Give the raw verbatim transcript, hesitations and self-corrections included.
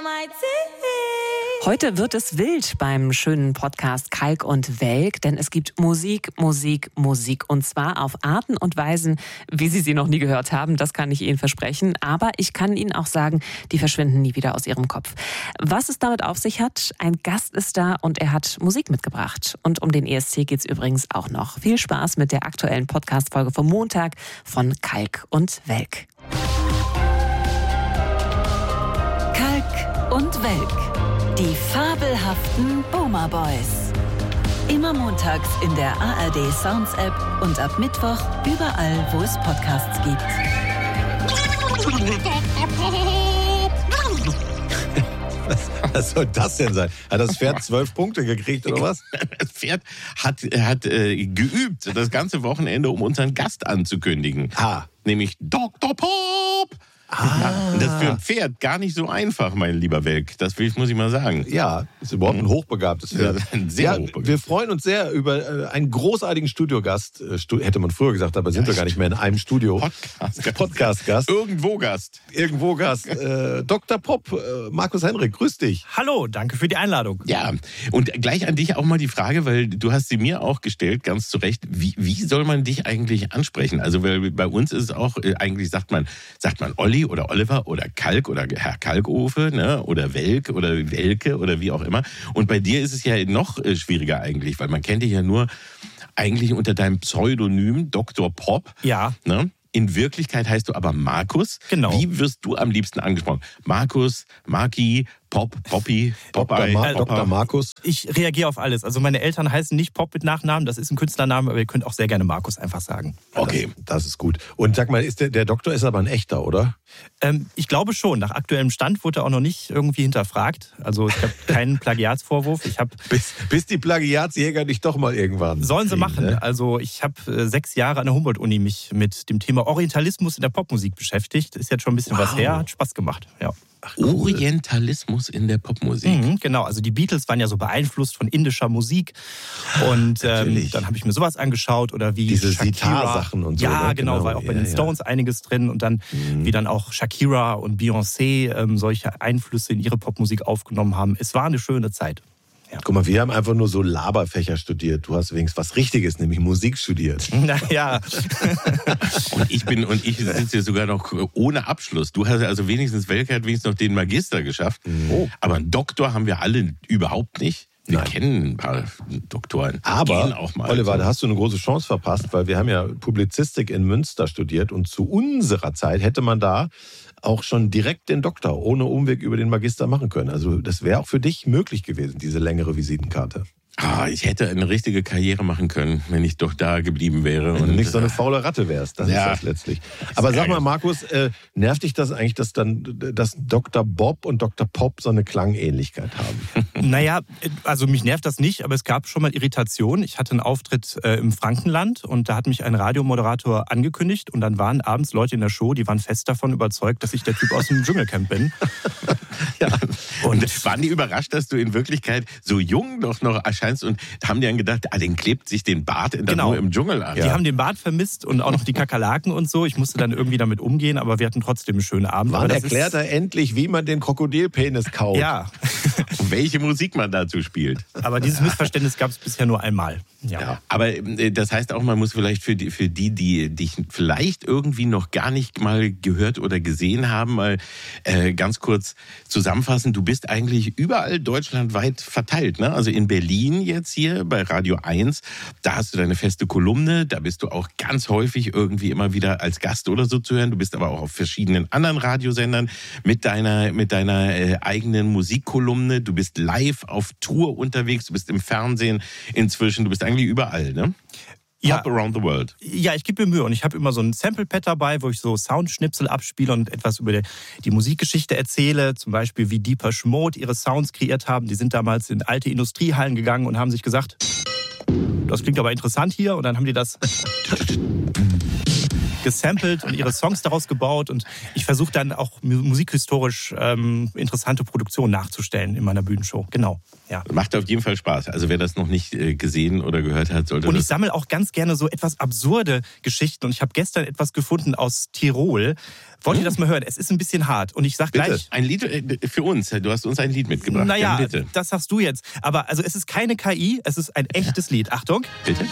Heute wird es wild beim schönen Podcast Kalk und Welk, denn es gibt Musik, Musik, Musik. Und zwar auf Arten und Weisen, wie Sie sie noch nie gehört haben, das kann ich Ihnen versprechen. Aber ich kann Ihnen auch sagen, die verschwinden nie wieder aus Ihrem Kopf. Was es damit auf sich hat, ein Gast ist da und er hat Musik mitgebracht. Und um den E S C geht's übrigens auch noch. Viel Spaß mit der aktuellen Podcast-Folge vom Montag von Kalk und Welk. Kalk und Welk. Die fabelhaften Boomer Boys. Immer montags in der A R D Sounds App und ab Mittwoch überall, wo es Podcasts gibt. Was, was soll das denn sein? Hat das Pferd zwölf Punkte gekriegt oder was? Das Pferd hat, hat äh, geübt das ganze Wochenende, um unseren Gast anzukündigen. Ah. Nämlich Doktor Pop. Ah. Ja, und das ist für ein Pferd gar nicht so einfach, mein lieber Welk. Das will, muss ich mal sagen. Ja, ist überhaupt ein hochbegabtes Pferd. Ja, ein sehr ja, hochbegabt. Wir freuen uns sehr über äh, einen großartigen Studiogast. Äh, Stu- hätte man früher gesagt, aber sind wir gar nicht mehr in einem Studio. Podcast. Podcast-Gast. Irgendwo Gast. Irgendwo Gast. Äh, Doktor Pop, äh, Markus Henrik, grüß dich. Hallo, danke für die Einladung. Ja, und gleich an dich auch mal die Frage, weil du hast sie mir auch gestellt, ganz zu Recht. Wie, wie soll man dich eigentlich ansprechen? Also weil bei uns ist es auch, äh, eigentlich sagt man, sagt man Olli oder Oliver oder Kalk oder Herr Kalkofe, ne? Oder Welk oder Welke oder wie auch immer. Und bei dir ist es ja noch äh, schwieriger eigentlich, weil man kennt dich ja nur eigentlich unter deinem Pseudonym Doktor Pop. Ja. Ne? In Wirklichkeit heißt du aber Markus. Genau. Wie wirst du am liebsten angesprochen? Markus, Marki, Pop, Poppy, Doktor Popeye, Ma- Popper. Doktor Markus. Ich reagiere auf alles. Also meine Eltern heißen nicht Pop mit Nachnamen, das ist ein Künstlername, aber ihr könnt auch sehr gerne Markus einfach sagen. Okay. Das, das ist gut. Und sag mal, ist der, der Doktor ist aber ein echter, oder? Ähm, ich glaube schon. Nach aktuellem Stand wurde er auch noch nicht irgendwie hinterfragt. Also ich habe keinen Plagiatsvorwurf. Ich habe Bis, bis die Plagiatsjäger dich doch mal irgendwann Sollen sie kriegen, machen. Ne? Also ich habe äh, sechs Jahre an der Humboldt-Uni mich mit dem Thema Orientalismus in der Popmusik beschäftigt. Ist jetzt schon ein bisschen Wow. was her, hat Spaß gemacht. Ja. Ach, cool. Orientalismus in der Popmusik. Mhm, genau, also die Beatles waren ja so beeinflusst von indischer Musik und ähm, Natürlich. dann habe ich mir sowas angeschaut oder wie Diese Shakira. Sitar-Sachen und so, Ja, ne? genau, Genau. war auch bei Ja, den ja. Stones einiges drin und dann Mhm. wie dann auch Shakira und Beyoncé ähm, solche Einflüsse in ihre Popmusik aufgenommen haben. Es war eine schöne Zeit. Guck mal, wir haben einfach nur so Laberfächer studiert. Du hast wenigstens was Richtiges, nämlich Musik studiert. Naja, Und ich bin und ich sitze hier sogar noch ohne Abschluss. Du hast also wenigstens, Welke hat wenigstens noch den Magister geschafft. Oh. Aber einen Doktor haben wir alle überhaupt nicht. Wir Nein. kennen ein paar Doktoren. Gehen Aber, auch mal Oliver, so. da hast du eine große Chance verpasst, weil wir haben ja Publizistik in Münster studiert und zu unserer Zeit hätte man da auch schon direkt den Doktor ohne Umweg über den Magister machen können. Also das wäre auch für dich möglich gewesen, diese längere Visitenkarte. Ah, ich hätte eine richtige Karriere machen können, wenn ich doch da geblieben wäre. Wenn du und nicht so eine faule Ratte wärst, das Ja. ist das letztlich. Aber sag mal, Markus, äh, nervt dich das eigentlich, dass dann dass Doktor Bob und Doktor Pop so eine Klangähnlichkeit haben? naja, also mich nervt das nicht, aber es gab schon mal Irritation. Ich hatte einen Auftritt äh, im Frankenland und da hat mich ein Radiomoderator angekündigt und dann waren abends Leute in der Show, die waren fest davon überzeugt, dass ich der Typ aus dem Dschungelcamp bin. Ja. Und waren die überrascht, dass du in Wirklichkeit so jung doch noch erscheinst und haben die dann gedacht, ah, den klebt sich den Bart dann Genau. nur im Dschungel an. Die haben den Bart vermisst und auch noch die Kakerlaken und so. Ich musste dann irgendwie damit umgehen, aber wir hatten trotzdem einen schönen Abend. Wann Aber das erklärt er endlich, wie man den Krokodilpenis kaut? Ja, Und welche Musik man dazu spielt. aber dieses Missverständnis gab es bisher nur einmal. Ja. Ja, aber äh, das heißt auch, man muss vielleicht für die, für die, die dich vielleicht irgendwie noch gar nicht mal gehört oder gesehen haben, mal äh, ganz kurz zusammenfassen. Du bist eigentlich überall deutschlandweit verteilt, ne? Also in Berlin jetzt hier bei Radio eins, da hast du deine feste Kolumne, da bist du auch ganz häufig irgendwie immer wieder als Gast oder so zu hören. Du bist aber auch auf verschiedenen anderen Radiosendern mit deiner, mit deiner äh, eigenen Musikkolumne. Du bist live auf Tour unterwegs, du bist im Fernsehen inzwischen, du bist eigentlich überall, ne? Ja. Pop around the world. Ja, ich gebe mir Mühe und ich habe immer so ein Sample-Pad dabei, wo ich so Soundschnipsel abspiele und etwas über die, die Musikgeschichte erzähle. Zum Beispiel, wie Depeche Mode ihre Sounds kreiert haben. Die sind damals in alte Industriehallen gegangen und haben sich gesagt, das klingt aber interessant hier. Und dann haben die das gesampelt und ihre Songs daraus gebaut. Und ich versuche dann auch musikhistorisch ähm, interessante Produktionen nachzustellen in meiner Bühnenshow. Genau, ja. Macht auf jeden Fall Spaß. Also wer das noch nicht äh, gesehen oder gehört hat, sollte Und ich das... sammle auch ganz gerne so etwas absurde Geschichten. Und ich habe gestern etwas gefunden aus Tirol. Wollt ihr das mal hören? Es ist ein bisschen hart. Und ich sag Bitte. gleich... Ein Lied äh, für uns. Du hast uns ein Lied mitgebracht. Naja, Dann bitte. das sagst du jetzt. Aber also es ist keine K I, es ist ein echtes Lied. Achtung. Bitte.